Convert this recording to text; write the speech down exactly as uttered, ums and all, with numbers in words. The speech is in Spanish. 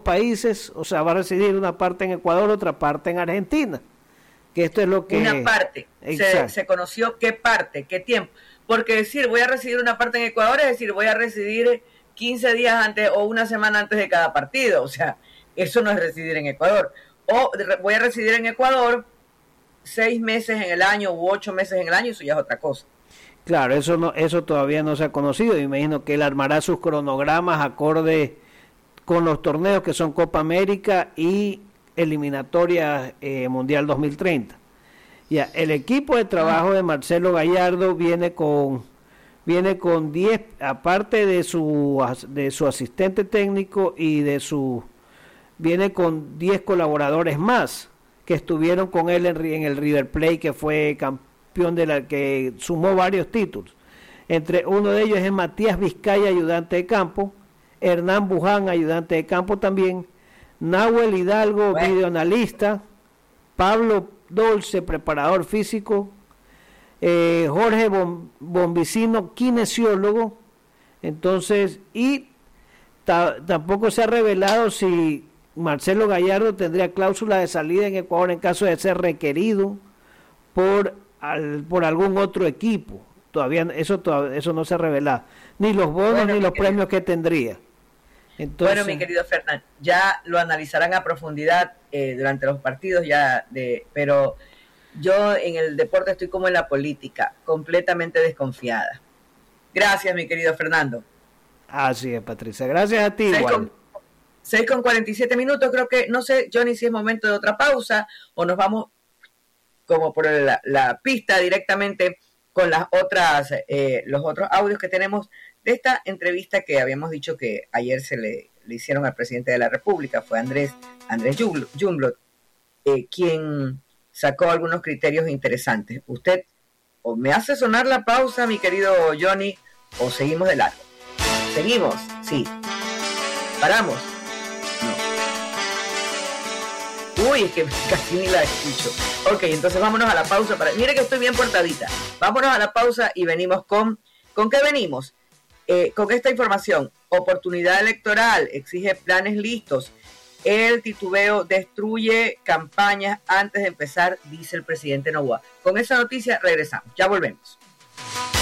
países, o sea, va a residir una parte en Ecuador, otra parte en Argentina. Que esto es lo que... Una parte. Se, se conoció qué parte, qué tiempo. Porque decir voy a residir una parte en Ecuador es decir voy a residir quince días antes o una semana antes de cada partido. O sea, eso no es residir en Ecuador. O voy a residir en Ecuador seis meses en el año u ocho meses en el año, eso ya es otra cosa. Claro, eso no, eso todavía no se ha conocido. Imagino que él armará sus cronogramas acorde con los torneos que son Copa América y eliminatoria eh, Mundial dos mil treinta. Ya, el equipo de trabajo de Marcelo Gallardo viene con viene con diez, aparte de su de su asistente técnico y de su viene con diez colaboradores más que estuvieron con él en, en el River Plate, que fue campeón de la que sumó varios títulos. Entre uno de ellos es Matías Vizcaya, ayudante de campo, Hernán Buján, ayudante de campo también, Nahuel Hidalgo, bueno. videoanalista, Pablo Dolce, preparador físico, eh, Jorge Bom, Bombicino, kinesiólogo. Entonces, y ta, tampoco se ha revelado si Marcelo Gallardo tendría cláusula de salida en Ecuador en caso de ser requerido por, al, por algún otro equipo. Todavía eso, todavía, eso no se ha revelado, ni los bonos bueno, ni los querido. premios que tendría. Entonces, bueno, mi querido Fernán, ya lo analizarán a profundidad eh, durante los partidos, ya de, pero yo en el deporte estoy como en la política, completamente desconfiada. Gracias, mi querido Fernando. Así es, Patricia. Gracias a ti. seis con cuarenta y siete minutos, creo que, no sé, Johnny, si es momento de otra pausa o nos vamos como por la, la pista directamente con las otras, eh, los otros audios que tenemos de esta entrevista que habíamos dicho que ayer se le, le hicieron al presidente de la República. Fue Andrés, Andrés Youngblood, eh, quien sacó algunos criterios interesantes. Usted o me hace sonar la pausa, mi querido Johnny, o seguimos de largo. Seguimos, sí. Paramos. No. Uy, es que casi ni la escucho. Ok, entonces vámonos a la pausa. Para... Mire que estoy bien portadita. Vámonos a la pausa y venimos con... ¿Con qué venimos? Eh, con esta información. Oportunidad electoral, exige planes listos. El titubeo destruye campañas antes de empezar, dice el presidente Noboa. Con esa noticia regresamos. Ya volvemos.